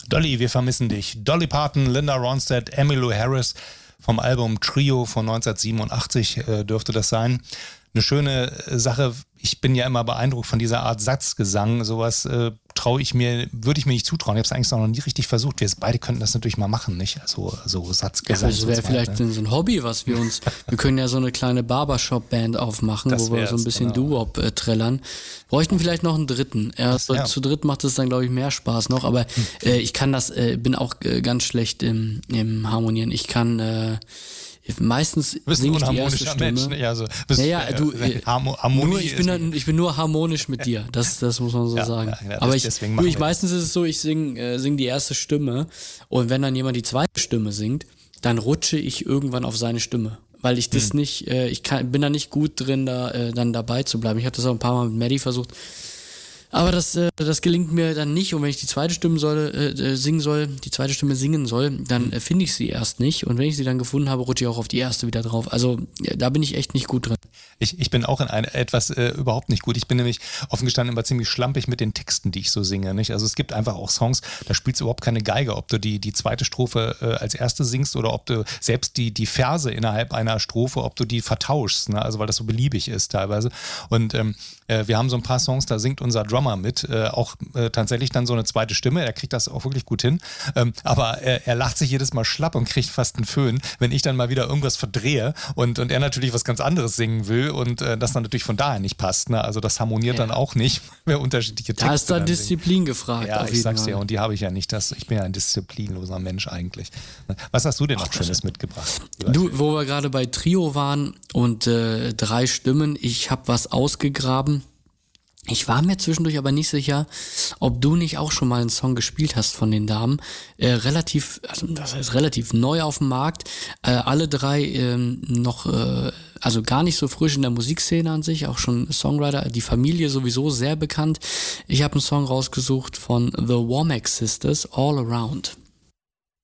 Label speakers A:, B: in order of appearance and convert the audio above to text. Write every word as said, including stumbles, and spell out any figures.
A: Dolly, wir vermissen dich. Dolly Parton, Linda Ronstadt, Emmylou Harris vom Album Trio von neunzehnhundertsiebenundachtzig äh, dürfte das sein. Eine schöne Sache, ich bin ja immer beeindruckt von dieser Art Satzgesang, sowas äh, traue ich mir, würde ich mir nicht zutrauen. Ich habe es eigentlich noch nie richtig versucht. Wir beide könnten das natürlich mal machen, nicht? Also so Satzgesang.
B: Ja, das wäre vielleicht ne? so ein Hobby, was wir uns, wir können ja so eine kleine Barbershop-Band aufmachen, das wo wir so ein bisschen genau. Doo-Wop äh, trällern. Bräuchten vielleicht noch einen dritten. Erst ja. Zu dritt macht es dann, glaube ich, mehr Spaß noch, aber äh, ich kann das, äh, bin auch äh, ganz schlecht im, im Harmonieren. Ich kann äh, meistens singe ich die erste Stimme. Mensch, ne? Also, bist, ja, ja, du, äh, Harmonie nur, ich, bin dann, ich bin nur harmonisch mit dir, das, das muss man so ja, sagen. Ja, ja, aber ich, du, ich meistens ist es so, ich singe äh, sing die erste Stimme und wenn dann jemand die zweite Stimme singt, dann rutsche ich irgendwann auf seine Stimme. Weil ich das hm. nicht, äh, ich kann, bin da nicht gut drin, da äh, dann dabei zu bleiben. Ich habe das auch ein paar Mal mit Maddie versucht. Aber das, äh, das gelingt mir dann nicht. Und wenn ich die zweite Stimme soll, äh, singen soll, die zweite Stimme singen soll, dann äh, finde ich sie erst nicht. Und wenn ich sie dann gefunden habe, rutsche ich auch auf die erste wieder drauf. Also äh, da bin ich echt nicht gut drin.
A: Ich, ich bin auch in eine, etwas äh, überhaupt nicht gut. Ich bin nämlich offen gestanden immer ziemlich schlampig mit den Texten, die ich so singe. Nicht? Also es gibt einfach auch Songs, da spielst du überhaupt keine Geige, ob du die, die zweite Strophe äh, als erste singst oder ob du selbst die, die Verse innerhalb einer Strophe, ob du die vertauschst. Ne? Also weil das so beliebig ist teilweise. Und ähm, äh, wir haben so ein paar Songs, da singt unser Drummer mit, äh, auch äh, tatsächlich dann so eine zweite Stimme. Er kriegt das auch wirklich gut hin. Ähm, aber er, er lacht sich jedes Mal schlapp und kriegt fast einen Föhn, wenn ich dann mal wieder irgendwas verdrehe und, und er natürlich was ganz anderes singen will und äh, das dann natürlich von daher nicht passt. Ne? Also das harmoniert ja. dann auch nicht, wer unterschiedliche Texte.
B: Da ist dann Disziplin singen. gefragt.
A: Ja, ich sag's dir, und die habe ich ja nicht. Das, ich bin ja ein disziplinloser Mensch eigentlich. Was hast du denn noch Schönes mitgebracht?
B: Du, wo wir gerade bei Trio waren und äh, drei Stimmen, ich habe was ausgegraben. Ich war mir zwischendurch aber nicht sicher, ob du nicht auch schon mal einen Song gespielt hast von den Damen. Äh, relativ, also das heißt relativ neu auf dem Markt. Äh, alle drei ähm, noch, äh, also gar nicht so frisch in der Musikszene an sich, auch schon Songwriter. Die Familie sowieso sehr bekannt. Ich habe einen Song rausgesucht von The Womack Sisters, All Around.